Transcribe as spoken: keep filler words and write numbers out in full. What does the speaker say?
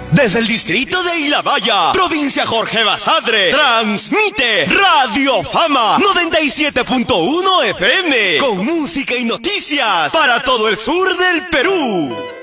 Desde el distrito de Ilabaya, provincia Jorge Basadre, transmite Radio Fama noventa y siete punto uno F M, con música y noticias para todo el sur del Perú.